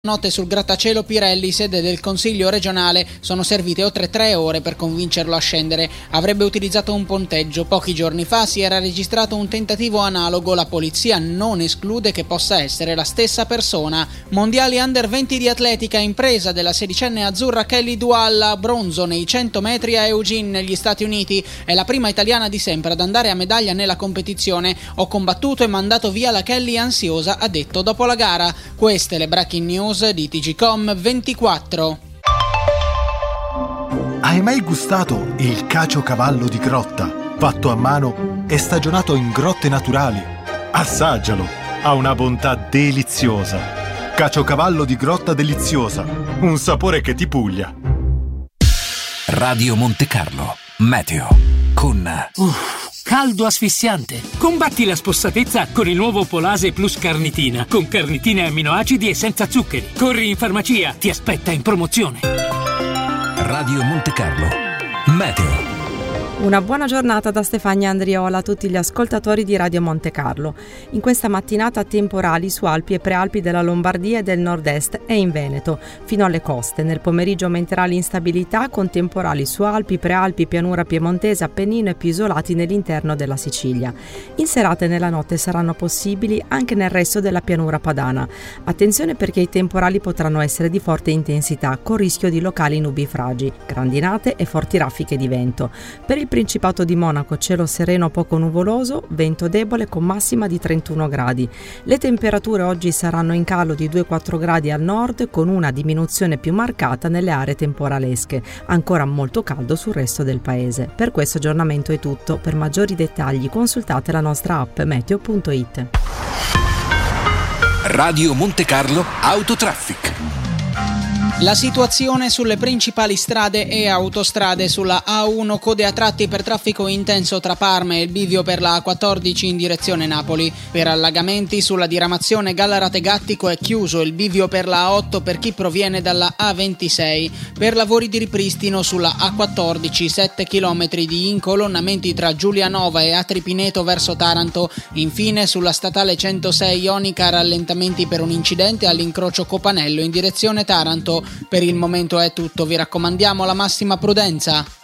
Notte sul grattacielo Pirelli, sede del Consiglio regionale, sono servite oltre 3 ore per convincerlo a scendere. Avrebbe utilizzato un ponteggio. Pochi giorni fa si era registrato un tentativo analogo. La polizia non esclude che possa essere la stessa persona. Mondiali Under 20 di atletica, impresa della sedicenne azzurra Kelly Dualla, bronzo nei 100 metri a Eugene negli Stati Uniti. È la prima italiana di sempre ad andare a medaglia nella competizione. Ho combattuto e mandato via la Kelly ansiosa, ha detto dopo la gara. Queste le breaking news di TGcom 24. Hai mai gustato il caciocavallo di grotta, fatto a mano e stagionato in grotte naturali? Assaggialo, ha una bontà deliziosa. Caciocavallo di grotta deliziosa, un sapore che ti puglia. Radio Monte Carlo, meteo con... caldo asfissiante. Combatti la spossatezza con il nuovo Polase Plus Carnitina, con carnitine e aminoacidi e senza zuccheri. Corri in farmacia, ti aspetta in promozione. Radio Monte Carlo, meteo. Una buona giornata da Stefania Andriola a tutti gli ascoltatori di Radio Monte Carlo. In questa mattinata temporali su Alpi e Prealpi della Lombardia e del Nord-Est e in Veneto, fino alle coste. Nel pomeriggio aumenterà l'instabilità con temporali su Alpi, Prealpi, Pianura Piemontese, Appennino e più isolati nell'interno della Sicilia. In serata e nella notte saranno possibili anche nel resto della Pianura Padana. Attenzione perché i temporali potranno essere di forte intensità, con rischio di locali nubifragi, grandinate e forti raffiche di vento. Per il Principato di Monaco cielo sereno poco nuvoloso, vento debole con massima di 31 gradi. Le temperature oggi saranno in calo di 2-4 gradi al nord con una diminuzione più marcata nelle aree temporalesche, ancora molto caldo sul resto del paese. Per questo aggiornamento è tutto, per maggiori dettagli consultate la nostra app meteo.it. Radio Monte Carlo Autotraffic. La situazione sulle principali strade e autostrade: sulla A1 code a tratti per traffico intenso tra Parma e il bivio per la A14 in direzione Napoli. Per allagamenti sulla diramazione Gallarate-Gattico è chiuso il bivio per la A8 per chi proviene dalla A26. Per lavori di ripristino sulla A14 7 km di incolonnamenti tra Giulianova e Atripineto verso Taranto. Infine sulla statale 106 Ionica rallentamenti per un incidente all'incrocio Copanello in direzione Taranto. Per il momento è tutto, vi raccomandiamo la massima prudenza.